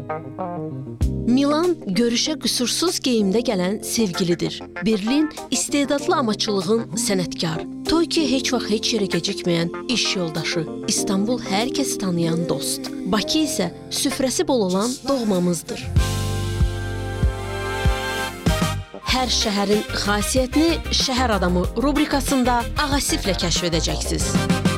Milan görüşə qüsursuz geyimdə gələn sevgilidir. Berlin istedadlı amaçılığın sənətkar. Tokyo heç vaxt heç yerə gecikməyən iş yoldaşı. İstanbul hər kəs tanıyan dost. Bakı isə süfrəsi bol olan doğmamızdır. Hər şəhərin xasiyyətini Şəhər Adamı rubrikasında Ağasiflə kəşf edəcəksiniz.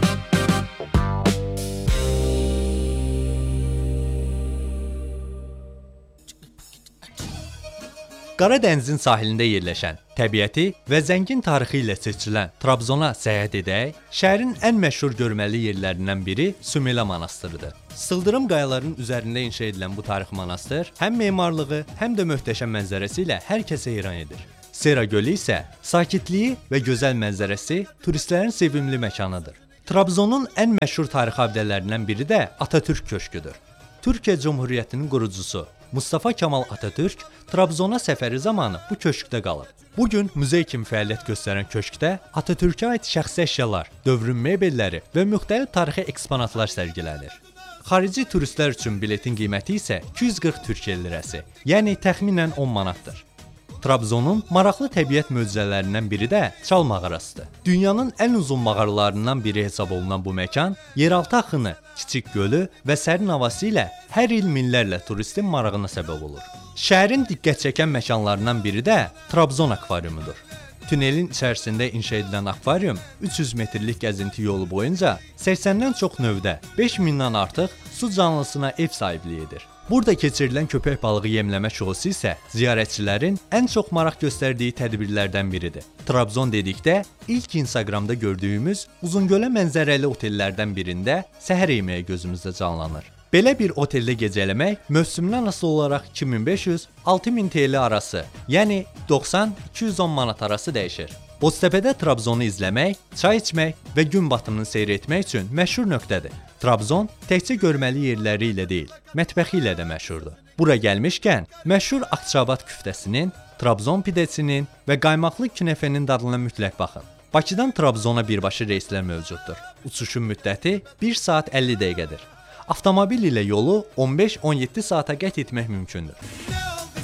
Qara dənizin sahilində yerləşən, təbiəti və zəngin tarixi ilə seçilən Trabzona səyahət edək, şəhərin ən məşhur görməli yerlərindən biri Sümela monastırıdır. Sıldırım qayaların üzərində inşa edilən bu tarixi monastır həm memarlığı, həm də möhtəşəm mənzərəsi ilə hər kəsə heyran edir. Sera gölü isə sakitliyi və gözəl mənzərəsi turistlərin sevimli məkanıdır. Trabzonun ən məşhur tarixi abidələrindən biri də Atatürk köşküdür. Türkiyə Cumhuriyyətinin qurucusu Mustafa Kemal Atatürk Trabzona səfəri zamanı bu köşkdə qalıb. Bugün muzey kimi fəaliyyət göstərən köşkdə Atatürkə aid şəxsi əşyalar, dövrün mebelləri və müxtəlif tarixi eksponatlar sərgilənir. Xarici turistlər üçün biletin qiyməti isə 240 Türkiyə lirəsi, yəni təxminən 10 manatdır. Trabzonun maraqlı təbiət möcüzələrindən biri də Çal mağarasıdır. Dünyanın ən uzun mağaralarından biri hesab olunan bu məkan, yeraltı axını, kiçik gölü və sərin havası ilə hər il minlərlə turistin marağına səbəb olur. Şəhərin diqqət çəkən məkanlarından biri də Trabzon akvariumudur. Tünelin içərisində inşa edilən akvarium 300 metrlik gəzinti yolu boyunca 80-dən çox növdə 5000-dən artıq su canlısına ev sahibliyi edir. Burada keçirilən köpək balığı yemləmə şousu isə ziyarətçilərin ən çox maraq göstərdiyi tədbirlərdən biridir. Trabzon dedikdə ilk Instagramda gördüyümüz Uzungölə mənzərəli otellərdən birində səhər yeməyi gözümüzdə canlanır. Belə bir oteldə gecələmək mövsümdən asılı olaraq 2500-6000 TL arası, yəni 90-210 manat arası dəyişir. Boztəpədə Trabzonu izləmək, çay içmək və gün batımını seyr etmək üçün məşhur nöqtədir. Trabzon təkcə görməli yerləri ilə deyil, mətbəxi ilə də məşhurdur. Bura gəlmişkən, məşhur Akçaabat küftəsinin, Trabzon pidəsinin və qaymaqlı künefənin dadına mütləq baxın. Bakıdan Trabzona birbaşa reyslər mövcuddur. Uçuşun müddəti 1 saat 50 dəqiqədir. Avtomobil ilə yolu 15-17 saata qət etmək mümkündür.